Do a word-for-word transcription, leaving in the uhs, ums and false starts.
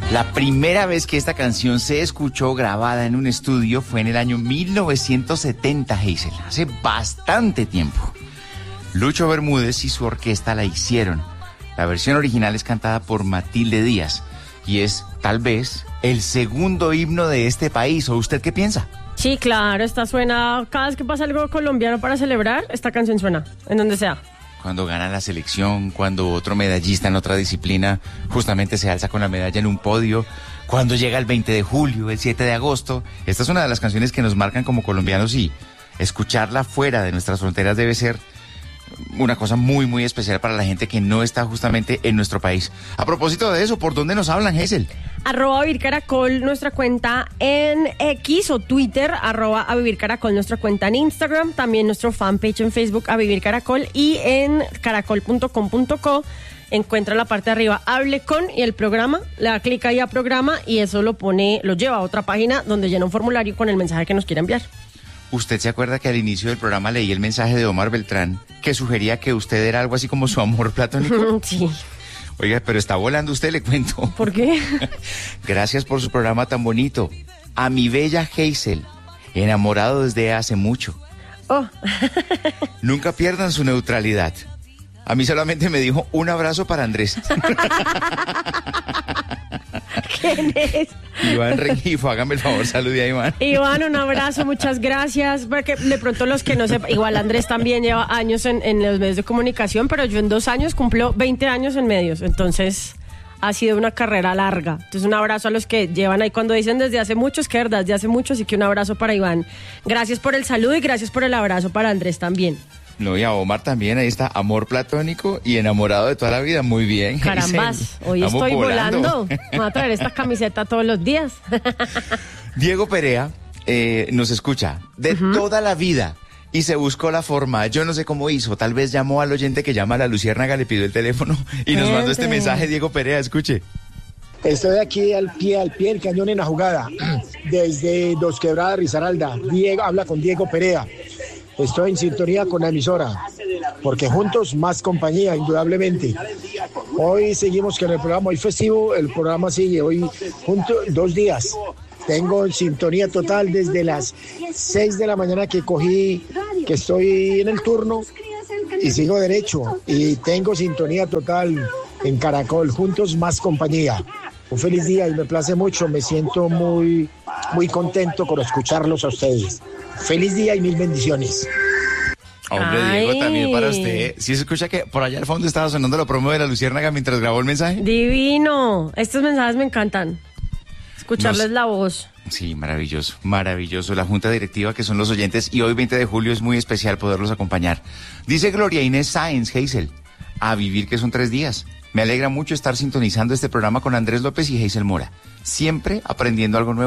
La primera vez que esta canción se escuchó grabada en un estudio fue en el año mil novecientos setenta, Hazel, hace bastante tiempo. Lucho Bermúdez y su orquesta la hicieron. La versión original es cantada por Matilde Díaz y es, tal vez, el segundo himno de este país. ¿O usted qué piensa? Sí, claro, esta suena, cada vez que pasa algo colombiano para celebrar, esta canción suena, en donde sea. Cuando gana la selección, cuando otro medallista en otra disciplina justamente se alza con la medalla en un podio, cuando llega el veinte de julio, el siete de agosto. Esta es una de las canciones que nos marcan como colombianos y escucharla fuera de nuestras fronteras debe ser una cosa muy, muy especial para la gente que no está justamente en nuestro país. A propósito de eso, ¿por dónde nos hablan, Hazel? Arroba Vivir Caracol, nuestra cuenta en X o Twitter, arroba a Vivir Caracol, nuestra cuenta en Instagram, también nuestro fanpage en Facebook, a Vivir Caracol, y en caracol punto com punto co encuentra la parte de arriba, hable con, y el programa, le da clic ahí a programa y eso lo pone, lo lleva a otra página donde llena un formulario con el mensaje que nos quiera enviar. ¿Usted se acuerda que al inicio del programa leí el mensaje de Omar Beltrán que sugería que usted era algo así como su amor platónico? Sí. Oiga, pero está volando usted, le cuento. ¿Por qué? Gracias por su programa tan bonito. A mi bella Hazel, enamorado desde hace mucho. Oh. Nunca pierdan su neutralidad. A mí solamente me dijo un abrazo para Andrés. ¿Quién es? Iván Rengifo, hágame el favor, salude a Iván. Iván, un abrazo, muchas gracias. Porque de pronto los que no sepan, igual Andrés también lleva años en, en los medios de comunicación, pero yo en dos años cumplo veinte años en medios, entonces ha sido una carrera larga. Entonces un abrazo a los que llevan ahí, cuando dicen desde hace mucho, es que verdad, desde hace mucho, así que un abrazo para Iván. Gracias por el saludo y gracias por el abrazo para Andrés también. No, y a Omar también, ahí está, amor platónico y enamorado de toda la vida, muy bien. Carambas, hoy Estamos estoy volando. volando. Me voy a traer esta camiseta todos los días. Diego Perea eh, nos escucha de uh-huh. toda la vida y se buscó la forma, yo no sé cómo hizo, tal vez llamó al oyente que llama a la Luciérnaga, le pidió el teléfono y nos mandó este mensaje. Diego Perea, escuche. Estoy aquí al pie, al pie del cañón en la jugada, desde Dos Quebradas, Risaralda. Diego, habla con Diego Perea. Estoy en sintonía con la emisora, porque juntos más compañía, indudablemente. Hoy seguimos con el programa, hoy festivo, el programa sigue, hoy juntos dos días. Tengo en sintonía total desde las seis de la mañana que cogí, que estoy en el turno, y sigo derecho, y tengo sintonía total en Caracol, juntos más compañía. Un feliz día y me place mucho, me siento muy, muy contento con escucharlos a ustedes. Feliz día y mil bendiciones. Hombre, Ay. Diego, también para usted. ¿Sí se escucha que por allá al fondo estaba sonando la promo de la Luciérnaga mientras grabó el mensaje? Divino. Estos mensajes me encantan. Escucharles Nos... la voz. Sí, maravilloso, maravilloso. La junta directiva que son los oyentes y hoy veinte de julio es muy especial poderlos acompañar. Dice Gloria Inés Sáenz, Hazel, a vivir que son tres días. Me alegra mucho estar sintonizando este programa con Andrés López y Hazel Mora. Siempre aprendiendo algo nuevo.